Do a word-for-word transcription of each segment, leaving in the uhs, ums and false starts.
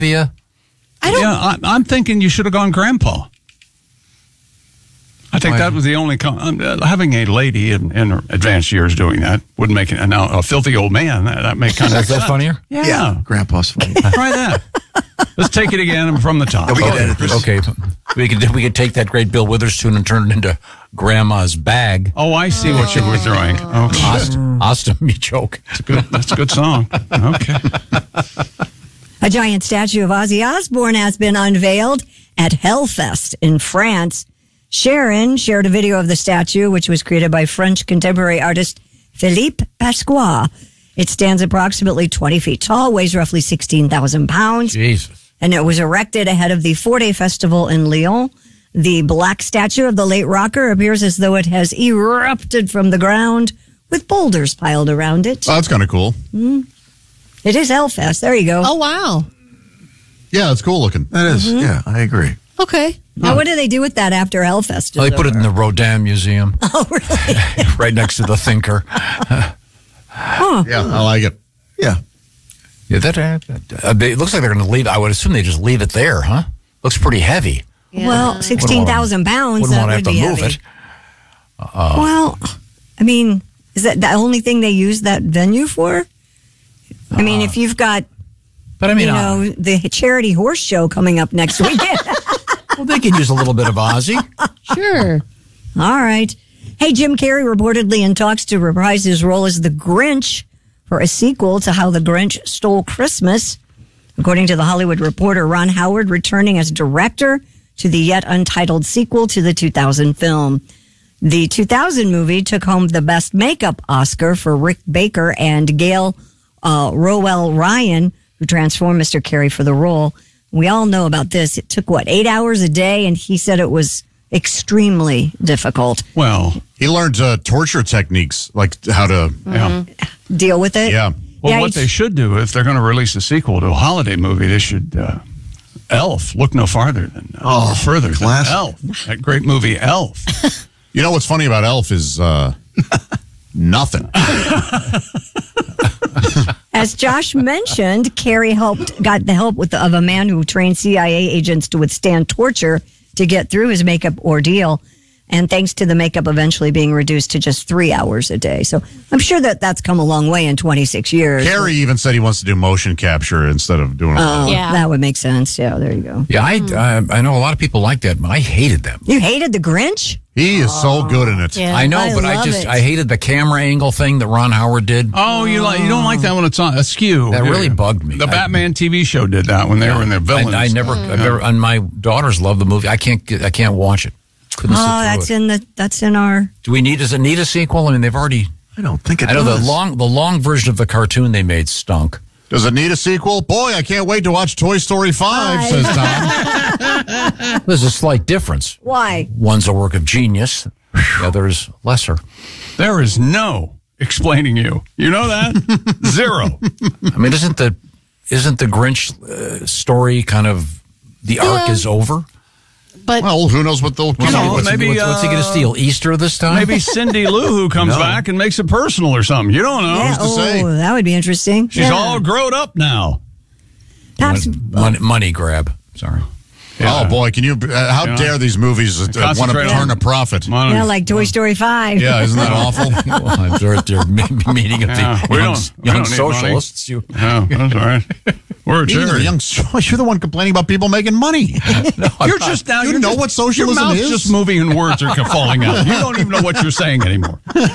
Via? I don't. Yeah, I, I'm thinking you should have gone grandpa. I think Why? that was the only... Com- uh, having a lady in, in her advanced years doing that wouldn't make it... And now a filthy old man, that, that make kind of Is that funnier? Yeah. Yeah, Grandpa's funny. Try that. Let's take it again from the top. Yeah, we can Okay, edit this. okay. We could we could take that great Bill Witherspoon and turn it into Grandma's bag. Oh, I see what you were doing. Okay. Ost, ostomy joke. That's a good, that's a good song. Okay. A giant statue of Ozzy Osbourne has been unveiled at Hellfest in France. Sharon shared a video of the statue, which was created by French contemporary artist Philippe Pasqua. It stands approximately twenty feet tall, weighs roughly sixteen thousand pounds, Jesus. and it was erected ahead of the four-day festival in Lyon. The black statue of the late rocker appears as though it has erupted from the ground with boulders piled around it. Oh, that's kind of cool. It is Hellfest. There you go. Oh, wow. Yeah, it's cool looking. That is, yeah, I agree. Okay. Now, what do they do with that after Hellfest? Well, they put it in the Rodin Museum, Oh, really? right next to the Thinker. Yeah, I like it. Yeah. Yeah, that, uh, it looks like they're going to leave. I would assume they just leave it there, huh? Looks pretty heavy. Well, sixteen thousand pounds, Wouldn't that want to would have be to move heavy. it. Uh, Well, I mean, is that the only thing they use that venue for? I mean, if you've got, But I mean, you uh, know, the charity horse show coming up next weekend. well, they could use a little bit of Ozzy. Sure. All right. Hey, Jim Carrey reportedly in talks to reprise his role as the Grinch for a sequel to How the Grinch Stole Christmas. According to the Hollywood Reporter, Ron Howard returning as director to the yet untitled sequel to the two thousand film. The two thousand movie took home the Best Makeup Oscar for Rick Baker and Gail uh, Rowell Ryan, who transformed Mister Carrey for the role. We all know about this. It took, what, eight hours a day? And he said it was extremely difficult. Well, He learned uh, torture techniques, like how to, yeah. Deal with it? yeah. Well, Yeah, what he's- they should do, if they're going to release a sequel to a holiday movie, they should, uh, Elf, look no farther than, uh, Oh, or further classic. than Elf. That great movie, Elf. You know what's funny about Elf is uh, nothing. As Josh mentioned, Carrie helped got the help with of a man who trained C I A agents to withstand torture to get through his makeup ordeal. And thanks to the makeup eventually being reduced to just three hours a day. So I'm sure that that's come a long way in twenty-six years. Carrie even said he wants to do motion capture instead of doing it. Oh, Yeah. that would make sense. Yeah, there you go. Yeah, I, I I know a lot of people like that, but I hated them. You hated the Grinch? He is so good in it. Yeah. I know, I but I love just it. I hated the camera angle thing that Ron Howard did. Oh, you like you don't like that when it's on askew. That do really you? bugged me. The I- Batman T V show did that when they were in their villains. I, I never, I've never, and my daughters love the movie. I can't, get, I can't watch it. Couldn't Oh, sit through that's it. in the that's in our Do we need? Does it need a sequel? I mean, they've already. I don't think it I know does. the long, the long version of the cartoon they made stunk. Does it need a sequel? Boy, I can't wait to watch Toy Story five, says Tom. There's a slight difference. why? One's a work of genius, the other is lesser. There is no explaining you. You know that? Zero. I mean, isn't the isn't the Grinch uh, story kind of the arc Yeah. is over? But Well, who knows what they'll You know, what's, maybe, what's, what's he going to uh, steal? Easter this time? Maybe Cindy Lou Who comes No. back and makes it personal or something. You don't know. Yeah, to oh, say? that would be interesting. She's Yeah. all grown up now. Perhaps, money, money grab. Sorry. Oh, boy, can you, uh, how Yeah. dare these movies uh, want to Concentrate turn on- a profit? Mon- yeah, like Toy Story five. Yeah, isn't that awful? Well, they're at their me- meeting of Yeah, the we young, don't- we young don't need money. socialists. You, Oh, that's all right. We're a You're the charity. young, you're the one complaining about people making money. You're just now. You you're know just, what socialism your mouth's is? just moving and words are falling out. You don't even know what you're saying anymore.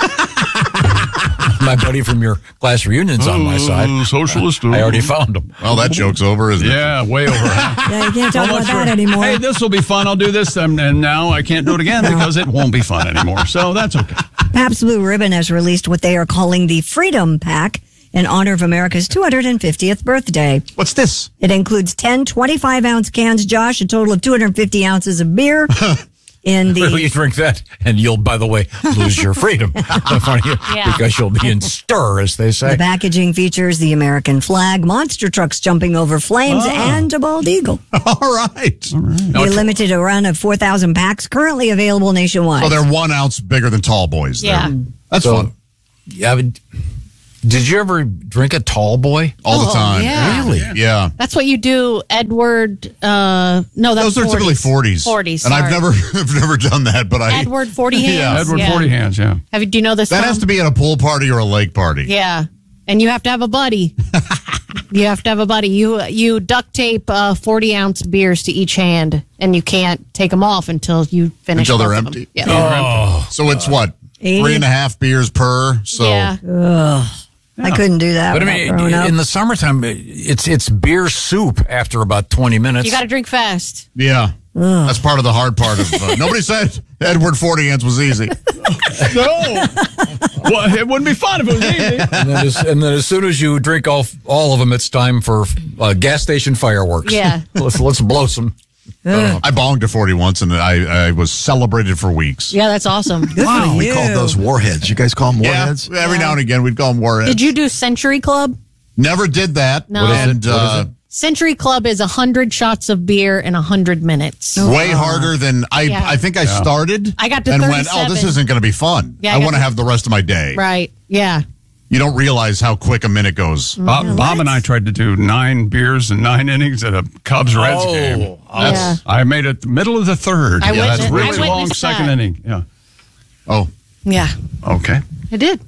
my buddy from your class reunion's on my side. Oh, socialist. I already found him. Well, that joke's over, isn't it? Yeah, way over. Huh? Yeah, you can't talk How about much that for- anymore. Hey, this will be fun. I'll do this, and, and now I can't do it again because it won't be fun anymore. So that's okay. Pabst Blue Ribbon has released what they are calling the Freedom Pack in honor of America's two hundred fiftieth birthday. What's this? It includes ten twenty-five ounce cans, Josh, a total of two hundred fifty ounces of beer. In the You drink that, and you'll, by the way, lose your freedom in front of you Yeah. because you'll be in stir, as they The say. packaging features the American flag, monster trucks jumping over flames, and a bald eagle. All right. The limited a run of four thousand packs currently available nationwide. So they're one ounce bigger than tall boys. there. Yeah. That's So, fun. yeah, I would, Did you ever drink a tall boy? All the Oh, time. yeah. Really? Yeah. That's what you do, Edward. Uh, no, that's Those are typically forties. forties. And I've sorry. never I've never done that, but I Edward forty hands. Yeah. Edward yeah. forty hands, yeah. Have you, do you know this that song? has to be at a pool party or a lake party. Yeah, and you have to have a buddy. You have to have a buddy. You you duct tape uh, forty ounce beers to each hand, and you can't take them off until you finish. Until they're both of empty. them. Yeah. So it's what? eighty? Three and a half beers per. So yeah. I couldn't do that. But I without mean, throwing up. in the summertime, it's it's beer soup after about twenty minutes. You got to drink fast. yeah. That's part of the hard part of uh, nobody said Edward forty hands was easy. No. Well, it wouldn't be fun if it was easy. and, then as, and then as soon as you drink all all of them, it's time for uh, gas station fireworks. Yeah. let's let's blow some. I bonged a forty once and I, I was celebrated for weeks. Yeah, that's awesome. Wow, we you. called those warheads. You guys call them warheads? Yeah, every now and again we'd call them warheads. Did you do Century Club? Never did that. No. What is it? And What is uh, it? Century Club is a hundred shots of beer in a hundred minutes. way harder than I. Yeah. I think I started. I got to and went. Oh, this thirty-seven. isn't going to be fun. Yeah, I I got want to to- have the rest of my day. Right. Yeah. You don't realize how quick a minute goes. Bob, Bob and I tried to do nine beers and nine innings at a Cubs Reds Oh, game. Yeah. I made it the middle of the third. I yeah, that's witnessed- really I long witnessed second that. inning. Yeah. Oh, Yeah. Okay. I did.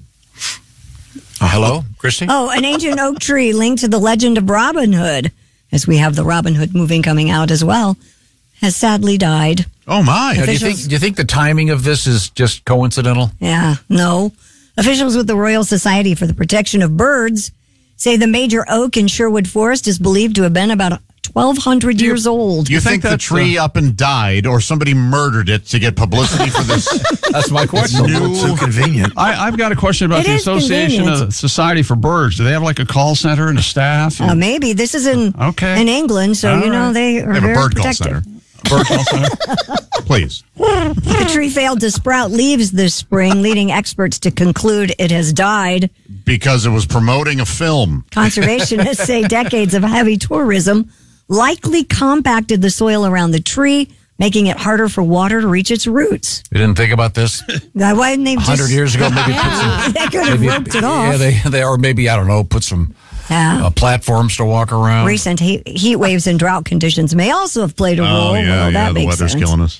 Hello, Christy. Oh, an ancient oak tree linked to the legend of Robin Hood, as we have the Robin Hood movie coming out as well, has sadly died. oh my! Now, do you officials- think do you think the timing of this is just coincidental? Yeah, no. Officials with the Royal Society for the Protection of Birds say the major oak in Sherwood Forest is believed to have been about twelve hundred years old. You think, think the that's, tree up and died, or somebody murdered it to get publicity for this? That's my It's question. a little too convenient. I, I've got a question about It the is Association convenient. of Society for Birds. Do they have like a call center and a staff? Uh, maybe this is in Okay. in England, so All you know right. they are They have a very bird call protective. center. Bird call center? Please. The tree failed to sprout leaves this spring, leading experts to conclude it has died. Because it was promoting a film. Conservationists say decades of heavy tourism likely compacted the soil around the tree, making it harder for water to reach its roots. You didn't think about this Now, why didn't they a just? hundred years ago? Maybe put some, They could have maybe, roped it yeah, off. they they or maybe I don't know, put some Yeah. uh, platforms to walk around. Recent heat, heat waves and drought conditions may also have played a role. Oh yeah, Well, yeah. that The makes weather's sense. killing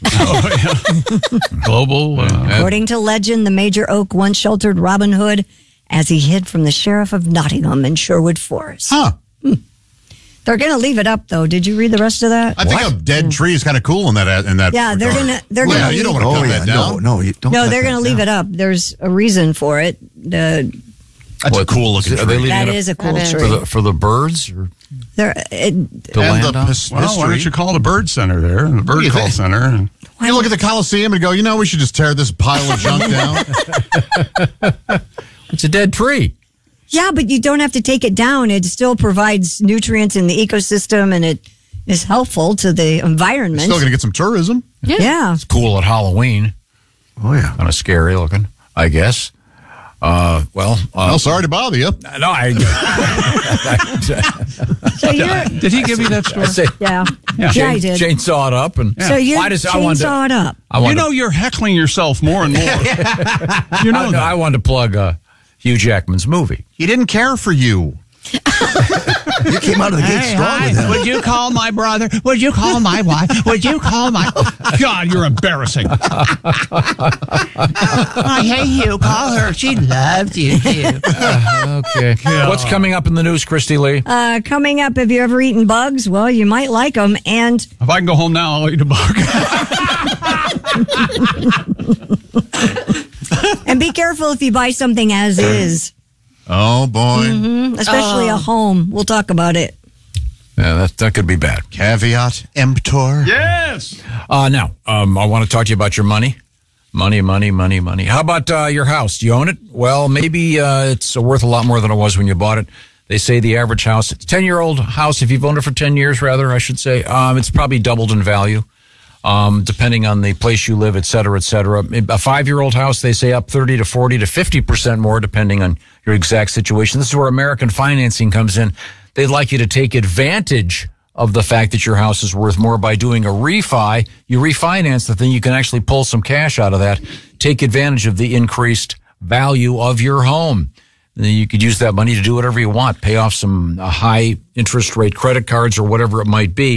us. Global. Uh, According to legend, the major oak once sheltered Robin Hood as he hid from the sheriff of Nottingham in Sherwood Forest. Huh? They're going to leave it up, though. Did you read the rest of that? I think a dead tree is kind of cool in that. In that. Yeah, they're regard. gonna- they're Well, gonna yeah, you don't leave- want to Oh, cut yeah. that No, down. no. You don't no, cut they're that going to leave down. it up. There's a reason for it. The, That's a cool looking Are they tree. leaving that it is a cool That is. tree. for the for the birds or There, it, to and land the on? his- well, why history. don't you call the Bird Center there, the Bird you Call think? Center? And You look at the Coliseum and go, you know, we should just tear this pile of junk down. It's a dead tree. yeah, but you don't have to take it down. It still provides nutrients in the ecosystem, and it is helpful to the environment. Still going to get some tourism. yeah. It's cool at Halloween. Oh, yeah. Kind of scary looking, I guess. Uh, well, uh, Well, sorry to bother you. no, I. So you're, did he give you that I story? say, yeah, Yeah. yeah, I did. chainsaw it up and. So you Why does- I wanted to- chainsaw it up. I You wanted know, you're heckling yourself more and more. you to, know I, that. I wanted to plug uh, Hugh Jackman's movie. He didn't care for you. You came out of the gate strong with him. Would you call my brother? Would you call my wife? Would you call my... God, you're embarrassing. Oh, hey, Hugh, call her. She loves you, Hugh. Okay. What's coming up in the news, Christy Lee? Uh, coming up, have you ever eaten bugs? Well, you might like them. And If I can go home now, I'll eat a bug. and be careful if you buy something as is, Oh, boy. especially a home. We'll talk about it. Yeah, that that could be bad. Caveat emptor. Yes. Uh, now, um, I want to talk to you about your money. Money, money, money, money. How about uh, your house? Do you own it? Well, maybe uh, it's worth a lot more than it was when you bought it. They say the average house, ten-year-old house, if you've owned it for ten years, rather, I should say, um, it's probably doubled in value, um, depending on the place you live, et cetera, et cetera. A five-year-old house, they say up thirty to forty to fifty percent more, depending on your exact situation. This is where American Financing comes in. They'd like you to take advantage of the fact that your house is worth more by doing a refi. You refinance the thing, you can actually pull some cash out of that. Take advantage of the increased value of your home. You could use that money to do whatever you want, pay off some uh, high interest rate credit cards or whatever it might be.